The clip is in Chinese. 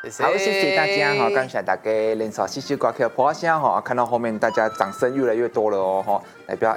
好，谢谢大家哈，感谢大家连续继续挂 Q 破声哈，看到后面大家掌声越来越多了哦哈，代表